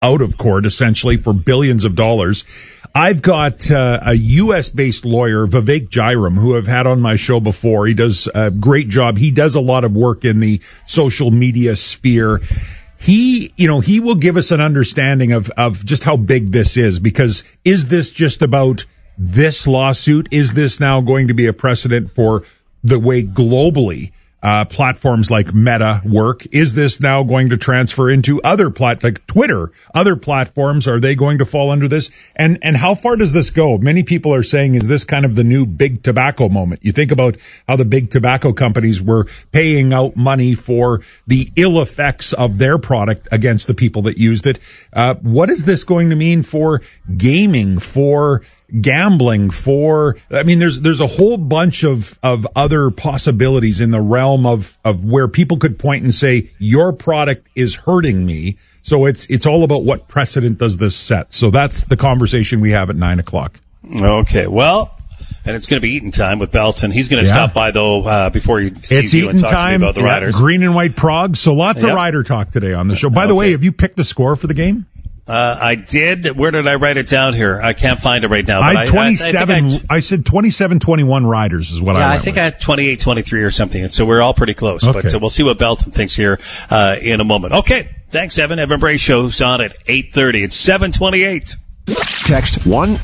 out of court, essentially, for billions of dollars. I've got a U.S.-based lawyer, Vivek Jairam, who I've had on my show before. He does a great job. He does a lot of work in the social media sphere. He will give us an understanding of just how big this is, because is this just about this lawsuit? Is this now going to be a precedent for the way globally platforms like Meta work? Is this now going to transfer into other like Twitter, other platforms? Are they going to fall under this? And how far does this go? Many people are saying, is this kind of the new big tobacco moment? You think about how the big tobacco companies were paying out money for the ill effects of their product against the people that used it. What is this going to mean for gaming, for gambling, there's a whole bunch of other possibilities in the realm of where people could point and say, your product is hurting me. So it's all about what precedent does this set. So that's the conversation we have at 9:00. Okay. Well, and it's going to be eating time with Belton. He's going to stop by, though, before he sees you and talk to me about the Riders. Green and white Prague. So lots of Rider talk today on the show. By the way, have you picked the score for the game? I did. Where did I write it down here? I can't find it right now. I said 27-21 Riders is what I wrote. I think I had 28-23 or something. And so we're all pretty close. Okay. But we'll see what Belton thinks here in a moment. Okay. Thanks, Evan. Evan Bray show's on at 8:30. It's 7:28. Text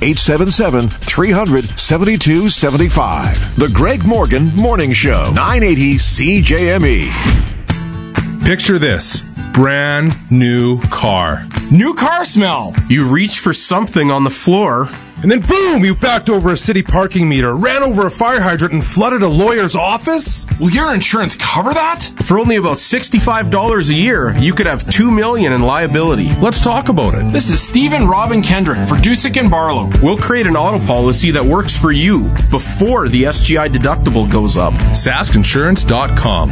1-877-300-7275. The Greg Morgan Morning Show. 980 CJME. Picture this. Brand new car. New car smell. You reached for something on the floor, and then boom, you backed over a city parking meter, ran over a fire hydrant, and flooded a lawyer's office? Will your insurance cover that? For only about $65 a year, you could have $2 million in liability. Let's talk about it. This is Stephen Robin Kendrick for Dusick and Barlow. We'll create an auto policy that works for you before the SGI deductible goes up. SaskInsurance.com.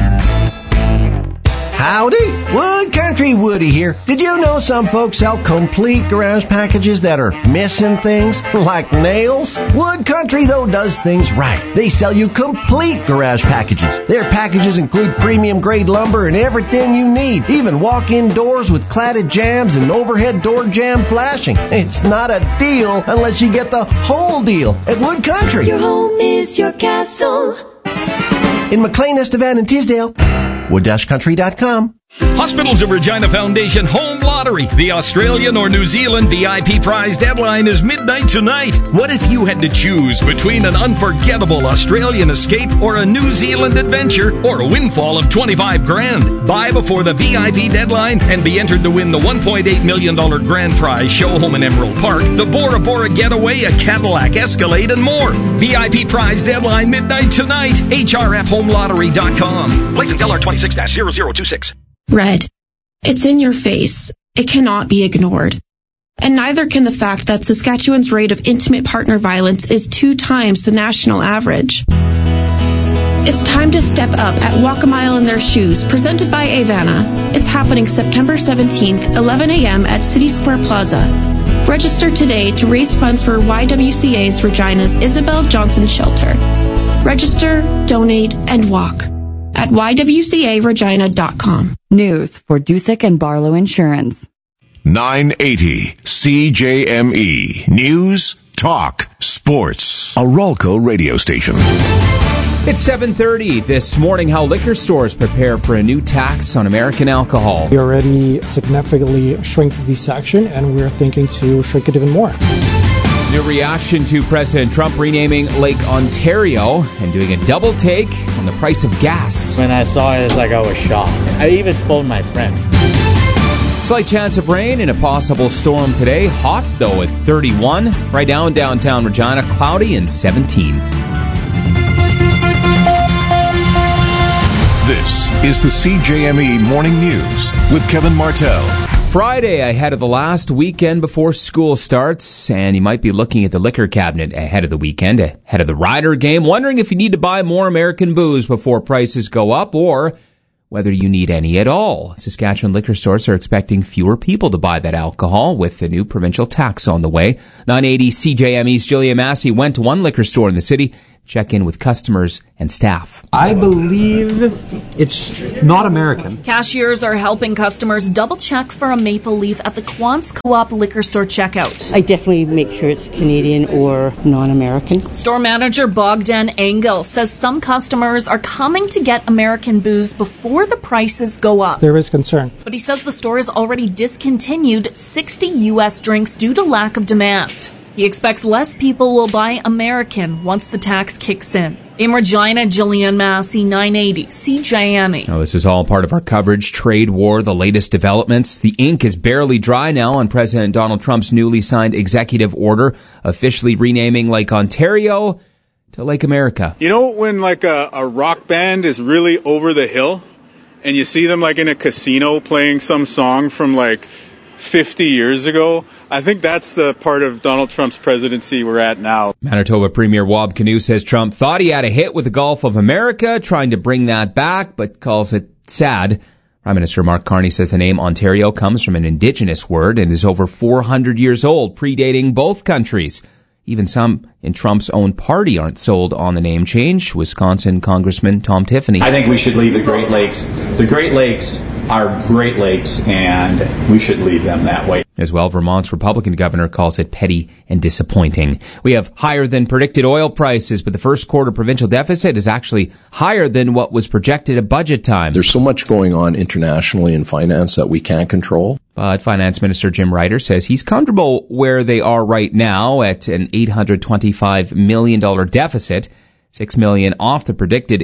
Howdy, Wood Country Woody here. Did you know some folks sell complete garage packages that are missing things, like nails? Wood Country, though, does things right. They sell you complete garage packages. Their packages include premium grade lumber and everything you need, even walk-in doors with cladded jambs and overhead door jamb flashing. It's not a deal unless you get the whole deal at Wood Country. Your home is your castle. In McLean, Estevan, and Tisdale. Wood-country.com. Hospitals of Regina Foundation Home Lottery. The Australian or New Zealand VIP prize deadline is midnight tonight. What if you had to choose between an unforgettable Australian escape or a New Zealand adventure or a windfall of $25,000? Buy before the VIP deadline and be entered to win the $1.8 million grand prize show home in Emerald Park, the Bora Bora getaway, a Cadillac Escalade, and more. VIP prize deadline midnight tonight. HRFHomeLottery.com. License LR26-0026. Red. It's in your face. It cannot be ignored. And neither can the fact that Saskatchewan's rate of intimate partner violence is 2 times the national average. It's time to step up at Walk a Mile in Their Shoes, presented by Avana. It's happening September 17th, 11 a.m. at City Square Plaza. Register today to raise funds for YWCA's Regina's Isabel Johnson Shelter. Register, donate, and walk at ywcaregina.com. News for Dusick and Barlow Insurance. 980 CJME. News, talk, sports. A Ralco radio station. It's 7:30 this morning. How liquor stores prepare for a new tax on American alcohol. We already significantly shrink the section, and we're thinking to shrink it even more. New reaction to President Trump renaming Lake Ontario and doing a double take on the price of gas. When I saw it, it's like I was shocked. I even phoned my friend. Slight chance of rain and a possible storm today. Hot, though, at 31. Right now in downtown Regina, cloudy and 17. This is the CJME Morning News with Kevin Martell. Friday ahead of the last weekend before school starts, and you might be looking at the liquor cabinet ahead of the weekend, ahead of the Rider game, wondering if you need to buy more American booze before prices go up, or whether you need any at all. Saskatchewan liquor stores are expecting fewer people to buy that alcohol with the new provincial tax on the way. 980 CJME's Julia Massey went to one liquor store in the city. check in with customers and staff. I believe it's not American. Cashiers are helping customers double-check for a maple leaf at the Quants Co-op liquor store checkout. I definitely make sure it's Canadian or non-American. Store manager Bogdan Engel says some customers are coming to get American booze before the prices go up. There is concern. But he says the store has already discontinued 60 U.S. drinks due to lack of demand. He expects less people will buy American once the tax kicks in. In Regina, Jillian Massey, 980 CJME. Now, this is all part of our coverage. Trade war, the latest developments. The ink is barely dry now on President Donald Trump's newly signed executive order, officially renaming Lake Ontario to Lake America. You know when like a rock band is really over the hill and you see them like in a casino playing some song from like 50 years ago? I think that's the part of Donald Trump's presidency we're at now. Manitoba Premier Wab Kinew says Trump thought he had a hit with the Gulf of America, trying to bring that back, but calls it sad. Prime Minister Mark Carney says the name Ontario comes from an Indigenous word and is over 400 years old, predating both countries. Even some in Trump's own party aren't sold on the name change. Wisconsin Congressman Tom Tiffany. I think we should leave the Great Lakes. The Great Lakes are Great Lakes, and we should leave them that way. As well, Vermont's Republican governor calls it petty and disappointing. We have higher than predicted oil prices, but the first quarter provincial deficit is actually higher than what was projected at budget time. There's so much going on internationally in finance that we can't control. But Finance Minister Jim Ryder says he's comfortable where they are right now at an $825 million deficit, $6 million off the predicted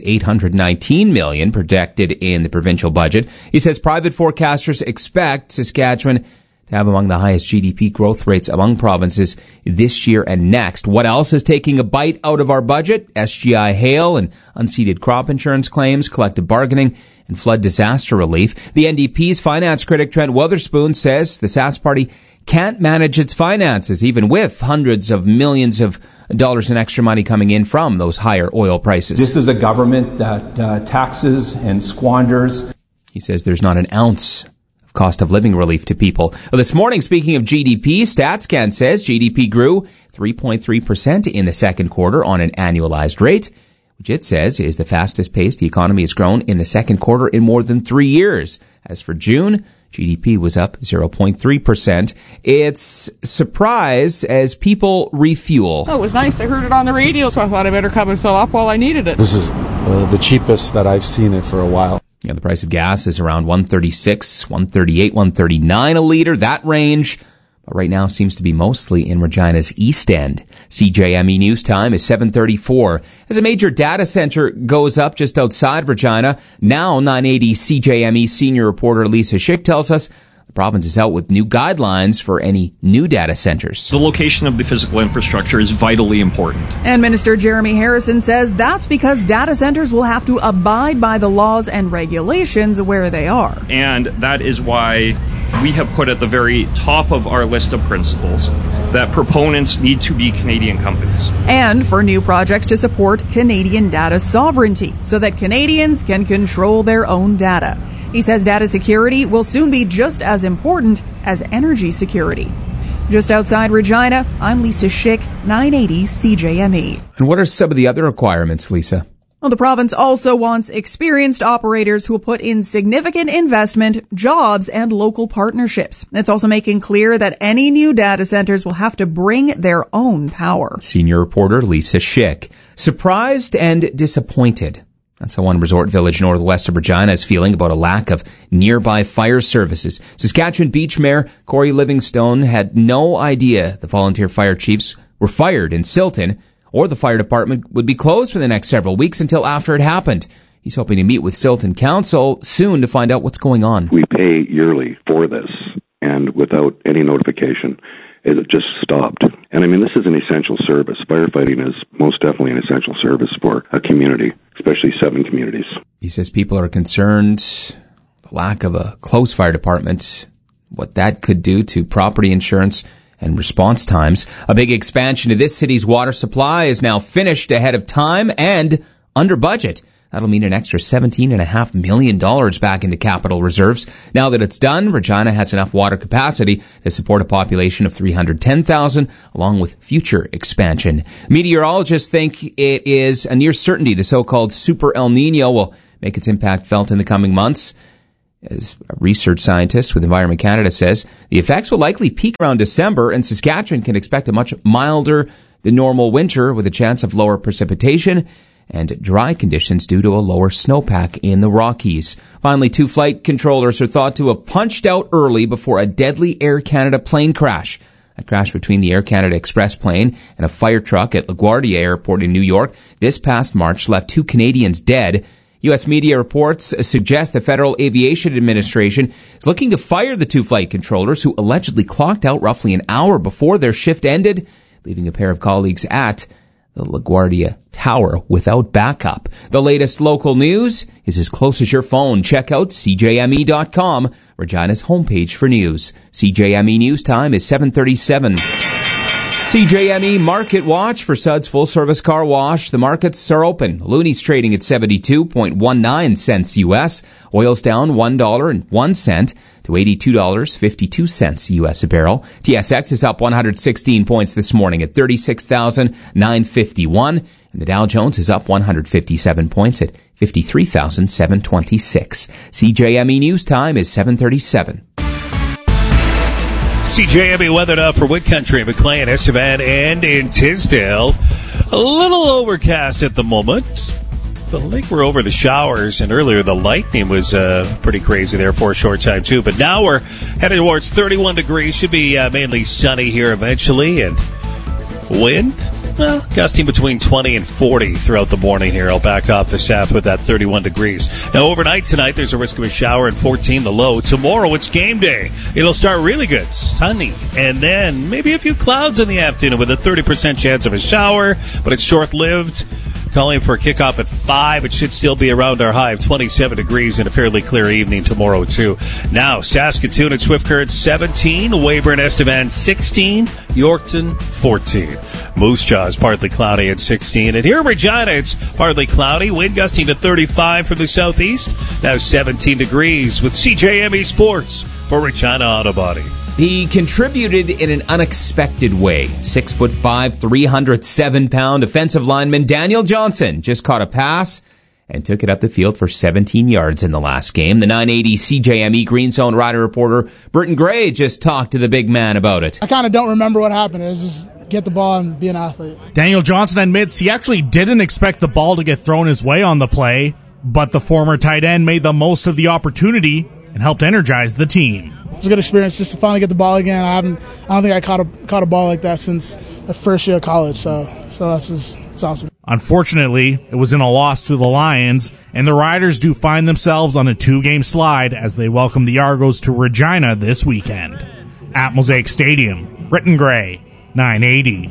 $819 million projected in the provincial budget. He says private forecasters expect Saskatchewan to have among the highest GDP growth rates among provinces this year and next. What else is taking a bite out of our budget? SGI hail and unceded crop insurance claims, collective bargaining, and flood disaster relief. The NDP's finance critic Trent Weatherspoon says the Sask Party can't manage its finances, even with hundreds of millions of dollars in extra money coming in from those higher oil prices. This is a government that taxes and squanders. He says there's not an ounce of cost of living relief to people. Well, this morning, speaking of GDP, StatsCan says GDP grew 3.3% in the second quarter on an annualized rate, which it says is the fastest pace the economy has grown in the second quarter in more than 3 years. As for June, GDP was up 0.3%. It's surprise as people refuel. Oh, it was nice. I heard it on the radio, so I thought I better come and fill up while I needed it. This is the cheapest that I've seen it for a while. Yeah, the price of gas is around $1.36, $1.38, $1.39 a liter, that range. But right now seems to be mostly in Regina's East End. CJME News Time is 7:34. As a major data center goes up just outside Regina, now 980 CJME senior reporter Lisa Schick tells us the province is out with new guidelines for any new data centers. The location of the physical infrastructure is vitally important. And Minister Jeremy Harrison says that's because data centers will have to abide by the laws and regulations where they are. And that is why we have put at the very top of our list of principles that proponents need to be Canadian companies. And for new projects to support Canadian data sovereignty so that Canadians can control their own data. He says data security will soon be just as important as energy security. Just outside Regina, I'm Lisa Schick, 980 CJME. And what are some of the other requirements, Lisa? Well, the province also wants experienced operators who will put in significant investment, jobs, and local partnerships. It's also making clear that any new data centers will have to bring their own power. Senior reporter Lisa Schick. Surprised and disappointed. That's how one resort village northwest of Regina is feeling about a lack of nearby fire services. Saskatchewan Beach Mayor Corey Livingstone had no idea the volunteer fire chiefs were fired in Silton, or the fire department would be closed for the next several weeks until after it happened. He's hoping to meet with Silton Council soon to find out what's going on. We pay yearly for this, and without any notification, it just stopped. And I mean, this is an essential service. Firefighting is most definitely an essential service for a community, especially 7 communities. He says people are concerned the lack of a close fire department, what that could do to property insurance and response times. A big expansion of this city's water supply is now finished ahead of time and under budget. That'll mean an extra $17.5 million back into capital reserves. Now that it's done, Regina has enough water capacity to support a population of 310,000, along with future expansion. Meteorologists think it is a near certainty the so-called Super El Nino will make its impact felt in the coming months. As a research scientist with Environment Canada says, the effects will likely peak around December, and Saskatchewan can expect a much milder than normal winter with a chance of lower precipitation and dry conditions due to a lower snowpack in the Rockies. Finally, 2 flight controllers are thought to have punched out early before a deadly Air Canada plane crash. A crash between the Air Canada Express plane and a fire truck at LaGuardia Airport in New York this past March left 2 Canadians dead. U.S. media reports suggest the Federal Aviation Administration is looking to fire the 2 flight controllers who allegedly clocked out roughly an hour before their shift ended, leaving a pair of colleagues at the LaGuardia Tower without backup. The latest local news is as close as your phone. Check out CJME.com, Regina's homepage for news. CJME News Time is 7:37. CJME Market Watch for Suds Full Service Car Wash. The markets are open. Looney's trading at 72.19 cents U.S. Oil's down $1.01 to $82.52 U.S. a barrel. TSX is up 116 points this morning at 36,951. And the Dow Jones is up 157 points at 53,726. CJME News Time is 7:37. CJME weather now for Wood Country, McLean, Estevan, and in Tisdale. A little overcast at the moment. But I think we're over the showers, and earlier the lightning was pretty crazy there for a short time, too. But now we're headed towards 31 degrees. Should be mainly sunny here eventually, and wind, well, gusting between 20 and 40 throughout the morning here. I'll back off the south with that 31 degrees. Now, overnight tonight, there's a risk of a shower and 14 the low. Tomorrow, it's game day. It'll start really good, sunny, and then maybe a few clouds in the afternoon with a 30% chance of a shower, but it's short-lived. Calling for a kickoff at 5. It should still be around our high of 27 degrees and a fairly clear evening tomorrow, too. Now, Saskatoon and Swift Current 17. Weyburn, Estevan 16. Yorkton 14. Moose Jaw is partly cloudy at 16. And here in Regina, it's partly cloudy. Wind gusting to 35 from the southeast. Now 17 degrees with CJME Sports for Regina Auto Body. He contributed in an unexpected way. 6'5", 307-pound offensive lineman Daniel Johnson just caught a pass and took it up the field for 17 yards in the last game. The 980 CJME Green Zone Rider reporter Britton Gray just talked to the big man about it. I kind of don't remember what happened. It was just get the ball and be an athlete. Daniel Johnson admits he actually didn't expect the ball to get thrown his way on the play, but the former tight end made the most of the opportunity and helped energize the team. It was a good experience just to finally get the ball again. I don't think I caught a ball like that since the first year of college, so it's awesome. Unfortunately, it was in a loss to the Lions, and the Riders do find themselves on a 2-game slide as they welcome the Argos to Regina this weekend. At Mosaic Stadium, Britton Gray, 980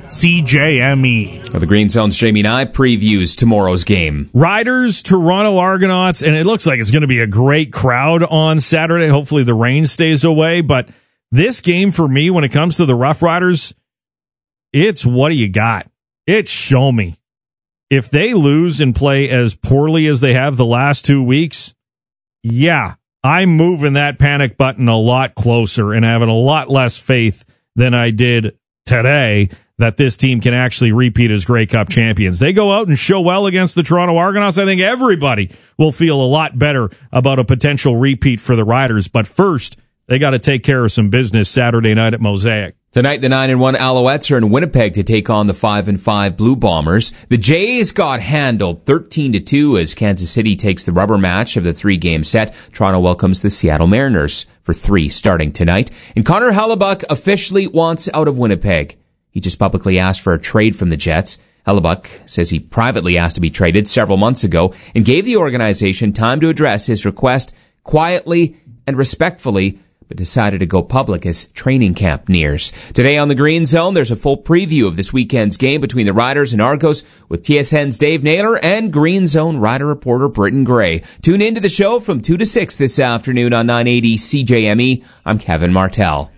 CJME. Well, the Green Zone's Jamie Nye previews tomorrow's game. Riders, Toronto Argonauts, and it looks like it's going to be a great crowd on Saturday. Hopefully the rain stays away, but this game for me, when it comes to the Rough Riders, it's what do you got? It's show me. If they lose and play as poorly as they have the last 2 weeks, yeah, I'm moving that panic button a lot closer and having a lot less faith than I did today that this team can actually repeat as Grey Cup champions. They go out and show well against the Toronto Argonauts. I think everybody will feel a lot better about a potential repeat for the Riders. But first, they got to take care of some business Saturday night at Mosaic. Tonight, the 9-1 Alouettes are in Winnipeg to take on the 5-5 Blue Bombers. The Jays got handled 13-2 as Kansas City takes the rubber match of the 3-game set. Toronto welcomes the Seattle Mariners for 3 starting tonight. And Connor Hellebuyck officially wants out of Winnipeg. He just publicly asked for a trade from the Jets. Hellebuyck says he privately asked to be traded several months ago and gave the organization time to address his request quietly and respectfully, but decided to go public as training camp nears. Today on the Green Zone, there's a full preview of this weekend's game between the Riders and Argos with TSN's Dave Naylor and Green Zone Rider reporter Britton Gray. Tune into the show from 2 to 6 this afternoon on 980 CJME. I'm Kevin Martell.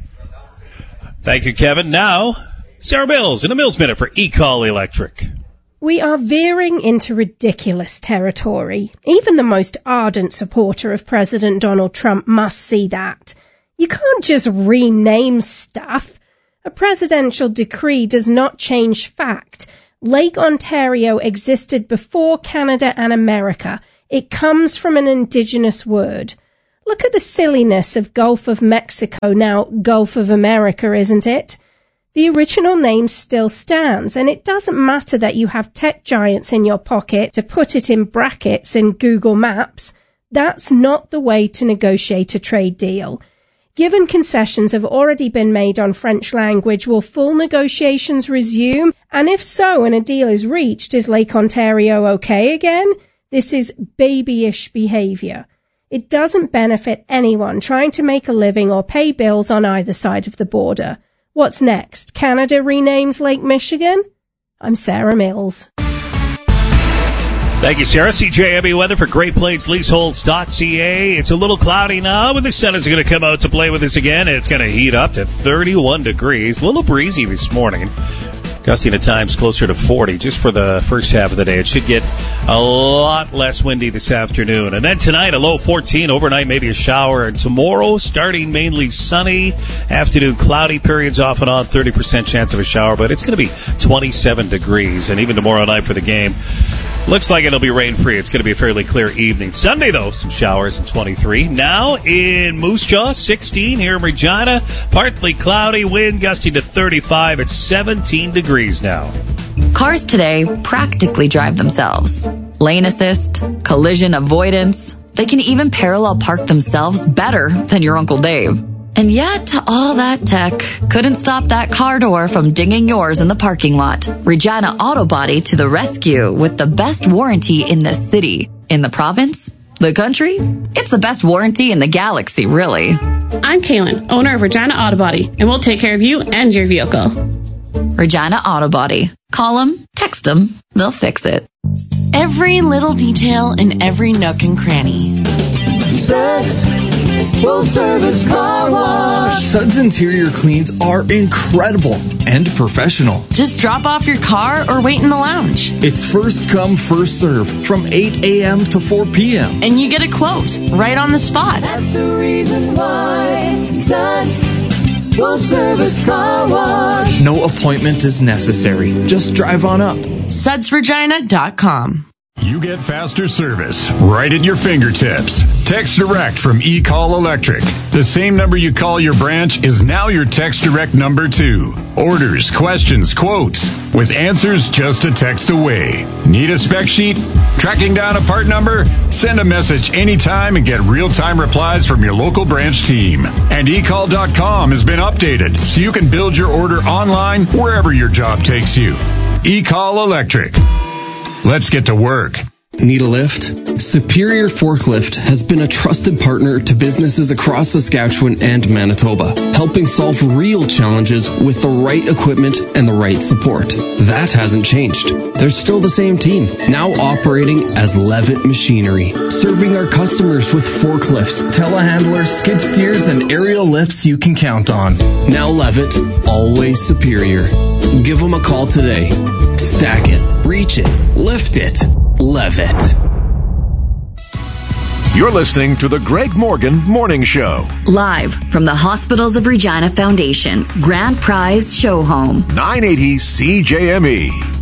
Thank you, Kevin. Now, Sarah Mills in a Mills Minute for ECOL Electric. We are veering into ridiculous territory. Even the most ardent supporter of President Donald Trump must see that. You can't just rename stuff. A presidential decree does not change fact. Lake Ontario existed before Canada and America. It comes from an indigenous word. Look at the silliness of Gulf of Mexico, now Gulf of America, isn't it? The original name still stands, and it doesn't matter that you have tech giants in your pocket to put it in brackets in Google Maps. That's not the way to negotiate a trade deal. Given concessions have already been made on French language, will full negotiations resume? And if so, and a deal is reached, is Lake Ontario okay again? This is babyish behavior. It doesn't benefit anyone trying to make a living or pay bills on either side of the border. What's next? Canada renames Lake Michigan? I'm Sarah Mills. Thank you, Sarah. CJME weather for Great Plains Leaseholds.ca. It's a little cloudy now, but the sun is going to come out to play with us again. It's going to heat up to 31 degrees. A little breezy this morning. Gusting at times closer to 40 just for the first half of the day. It should get a lot less windy this afternoon. And then tonight, a low 14. Overnight, maybe a shower. And tomorrow, starting mainly sunny. Afternoon, cloudy periods off and on. 30% chance of a shower. But it's going to be 27 degrees. And even tomorrow night for the game, looks like it'll be rain-free. It's going to be a fairly clear evening. Sunday, though, some showers and 23. Now in Moose Jaw, 16 here in Regina. Partly cloudy, wind gusting to 35 at 17 degrees now. Cars today practically drive themselves. Lane assist, collision avoidance. They can even parallel park themselves better than your Uncle Dave. And yet, all that tech couldn't stop that car door from dinging yours in the parking lot. Regina Auto Body to the rescue with the best warranty in the city. In the province? The country? It's the best warranty in the galaxy, really. I'm Kaylin, owner of Regina Auto Body, and we'll take care of you and your vehicle. Regina Auto Body. Call them, text them, they'll fix it. Every little detail in every nook and cranny. Suds Full Service Car Wash. Suds interior cleans are incredible and professional. Just drop off your car or wait in the lounge. It's first come, first serve from 8 a.m. to 4 p.m. And you get a quote right on the spot. That's the reason why Suds Full Service Car Wash. No appointment is necessary. Just drive on up. SudsRegina.com. You get faster service right at your fingertips. Text Direct from eCall Electric. The same number you call your branch is now your Text Direct number too. Orders, questions, quotes, with answers just a text away. Need a spec sheet? Tracking down a part number? Send a message anytime and get real-time replies from your local branch team. And eCall.com has been updated so you can build your order online wherever your job takes you. eCall Electric. Let's get to work. Need a lift? Superior Forklift has been a trusted partner to businesses across Saskatchewan and Manitoba, helping solve real challenges with the right equipment and the right support. That hasn't changed. They're still the same team, now operating as Levitt Machinery, serving our customers with forklifts, telehandlers, skid steers, and aerial lifts you can count on. Now Levitt, always superior. Give them a call today. Stack it, reach it, lift it. Levitt. You're listening to the Greg Morgan Morning Show. Live from the Hospitals of Regina Foundation Grand Prize Show Home. 980 CJME.